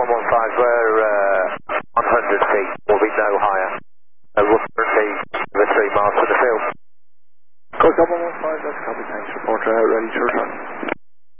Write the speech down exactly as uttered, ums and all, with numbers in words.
one one five, we're uh, one hundred feet, will be no higher. Uh, we're currently over three miles to the field. Code one one five, that's copy, thanks, reporter, ready to return.